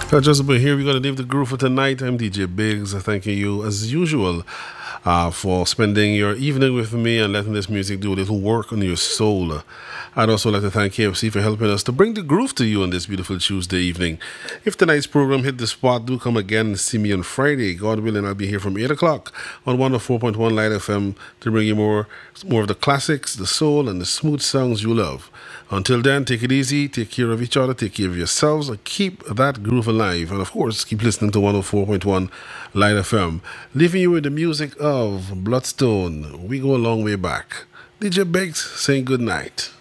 Just about here, we're going to leave the groove for tonight. I'm DJ Biggs, thanking you as usual for spending your evening with me and letting this music do a little work on your soul. I'd also like to thank KFC for helping us to bring the groove to you on this beautiful Tuesday evening. If tonight's program hit the spot, do come again and see me on Friday. God willing, I'll be here from 8 o'clock on 104.1 Light FM to bring you more of the classics, the soul, and the smooth songs you love. Until then, take it easy, take care of each other, take care of yourselves, and keep that groove alive. And of course, keep listening to 104.1 Light FM. Leaving you with the music of Bloodstone. We go a long way back. DJ Biggs saying good night.